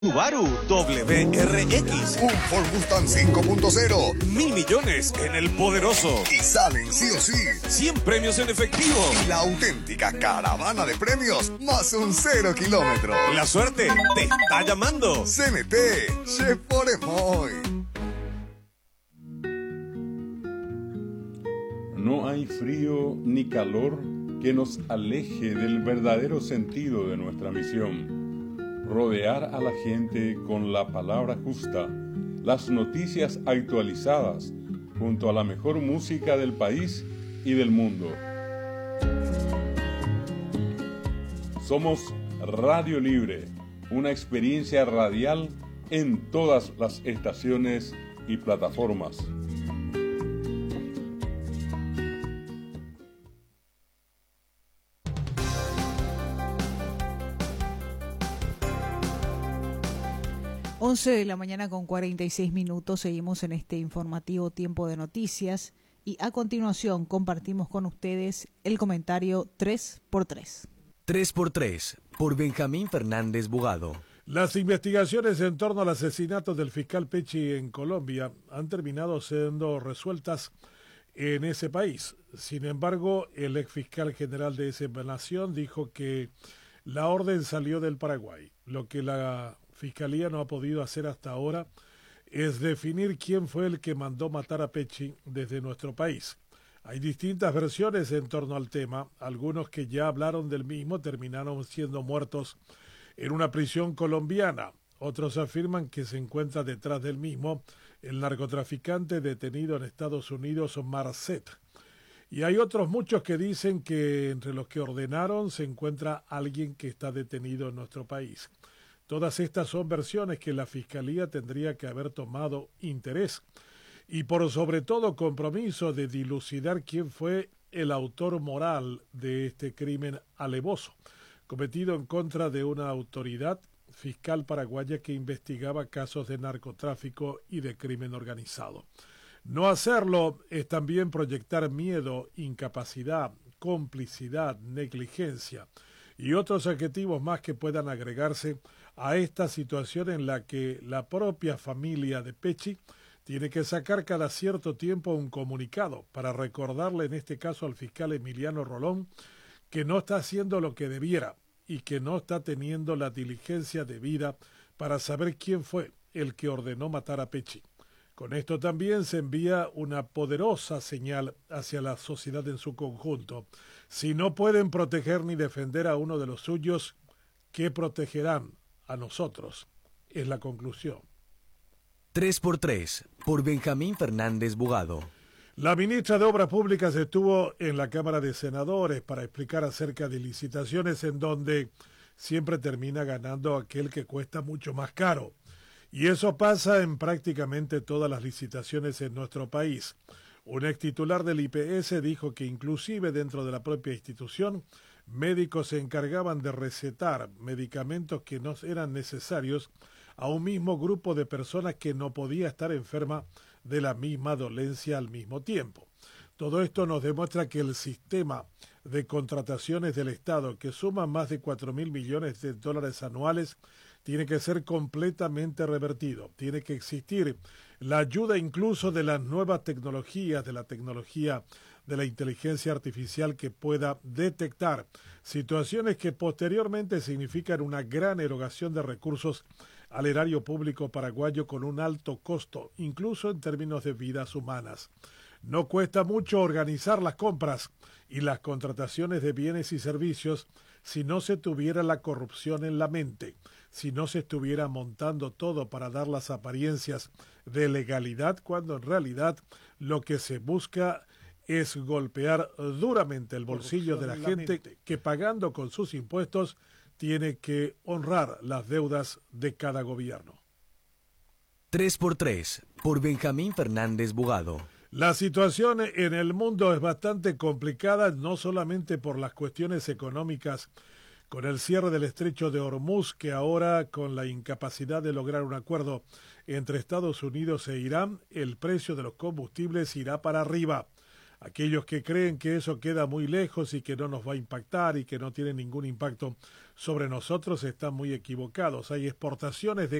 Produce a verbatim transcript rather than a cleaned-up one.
Subaru W R X. Un Ford Mustang cinco punto cero. Mil millones en el poderoso. Y salen sí o sí. cien premios en efectivo. Y la auténtica caravana de premios más un cero kilómetro. La suerte te está llamando. C N T, Chef por Emoy. No hay frío ni calor que nos aleje del verdadero sentido de nuestra misión. Rodear a la gente con la palabra justa, las noticias actualizadas, junto a la mejor música del país y del mundo. Somos Radio Libre, una experiencia radial en todas las estaciones y plataformas. once de la mañana con cuarenta y seis minutos, seguimos en este informativo Tiempo de Noticias y a continuación compartimos con ustedes el comentario tres por tres. tres por tres, por Benjamín Fernández Bugado. Las investigaciones en torno al asesinato del fiscal Pecci en Colombia han terminado siendo resueltas en ese país. Sin embargo, el ex fiscal general de esa nación dijo que la orden salió del Paraguay, lo que la Fiscalía no ha podido hacer hasta ahora es definir quién fue el que mandó matar a Pecci desde nuestro país. Hay distintas versiones en torno al tema. Algunos que ya hablaron del mismo terminaron siendo muertos en una prisión colombiana. Otros afirman que se encuentra detrás del mismo el narcotraficante detenido en Estados Unidos, Marcet. Y hay otros muchos que dicen que entre los que ordenaron se encuentra alguien que está detenido en nuestro país. Todas estas son versiones que la Fiscalía tendría que haber tomado interés y por sobre todo compromiso de dilucidar quién fue el autor moral de este crimen alevoso, cometido en contra de una autoridad fiscal paraguaya que investigaba casos de narcotráfico y de crimen organizado. No hacerlo es también proyectar miedo, incapacidad, complicidad, negligencia y otros adjetivos más que puedan agregarse a esta situación en la que la propia familia de Pecci tiene que sacar cada cierto tiempo un comunicado para recordarle en este caso al fiscal Emiliano Rolón que no está haciendo lo que debiera y que no está teniendo la diligencia debida para saber quién fue el que ordenó matar a Pecci. Con esto también se envía una poderosa señal hacia la sociedad en su conjunto. Si no pueden proteger ni defender a uno de los suyos, ¿qué protegerán a nosotros? Es la conclusión. tres por tres, por Benjamín Fernández Bugado. La ministra de Obras Públicas estuvo en la Cámara de Senadores para explicar acerca de licitaciones en donde siempre termina ganando aquel que cuesta mucho más caro. Y eso pasa en prácticamente todas las licitaciones en nuestro país. Un ex titular del I P S dijo que inclusive dentro de la propia institución, médicos se encargaban de recetar medicamentos que no eran necesarios a un mismo grupo de personas que no podía estar enferma de la misma dolencia al mismo tiempo. Todo esto nos demuestra que el sistema de contrataciones del Estado, que suma más de cuatro mil millones de dólares anuales, tiene que ser completamente revertido. Tiene que existir la ayuda incluso de las nuevas tecnologías, de la tecnología de la inteligencia artificial que pueda detectar situaciones que posteriormente significan una gran erogación de recursos al erario público paraguayo con un alto costo, incluso en términos de vidas humanas. No cuesta mucho organizar las compras y las contrataciones de bienes y servicios si no se tuviera la corrupción en la mente, si no se estuviera montando todo para dar las apariencias de legalidad, cuando en realidad lo que se busca es golpear duramente el bolsillo de la gente que pagando con sus impuestos tiene que honrar las deudas de cada gobierno. tres por tres, por Benjamín Fernández Bugado. La situación en el mundo es bastante complicada, no solamente por las cuestiones económicas, con el cierre del estrecho de Hormuz, que ahora, con la incapacidad de lograr un acuerdo entre Estados Unidos e Irán, el precio de los combustibles irá para arriba. Aquellos que creen que eso queda muy lejos y que no nos va a impactar y que no tiene ningún impacto sobre nosotros están muy equivocados. Hay exportaciones de